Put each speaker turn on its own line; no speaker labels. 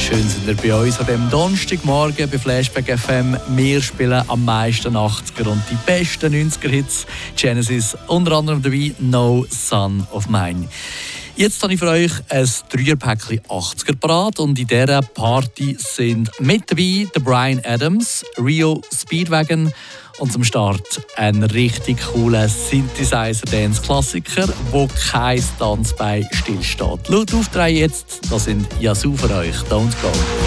Schön sind ihr bei uns an diesem Donnerstagmorgen bei Flashback FM. Wir spielen am meisten 80er und die besten 90er-Hits. Genesis unter anderem dabei «No Son of Mine». Jetzt habe ich für euch ein 3er-Päckchen 80er parat und in dieser Party sind mit dabei der Bryan Adams, Rio Speedwagon und zum Start ein richtig cooler Synthesizer-Dance-Klassiker, wo kein Tanzbein stillsteht. Laut Auftrag jetzt, das sind Yazoo für euch, «Don't Go».